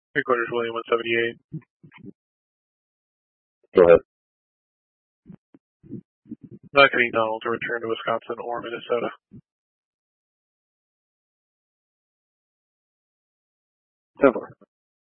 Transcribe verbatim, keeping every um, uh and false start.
Three quarters William one seventy-eight. Go ahead. Not Donald to return to Wisconsin or Minnesota. ten four.